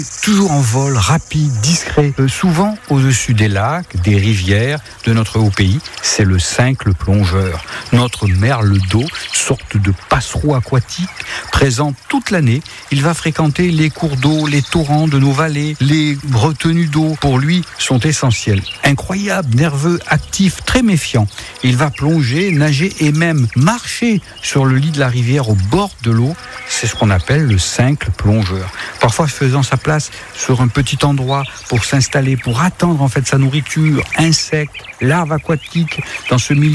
Toujours en vol, rapide, discret, souvent au-dessus des lacs, des rivières de notre haut pays, c'est le cincle plongeur. Notre merle d'eau, sorte de passereau aquatique, présent toute l'année, il va fréquenter les cours d'eau, les torrents de nos vallées, les retenues d'eau, pour lui, sont essentiels. Incroyable, nerveux, actif, très méfiant. Il va plonger, nager et même marcher sur le lit de la rivière au bord de l'eau. C'est ce qu'on appelle le cincle plongeur. Parfois faisant sa place sur un petit endroit pour s'installer, pour attendre en fait sa nourriture, insectes, larves aquatiques dans ce milieu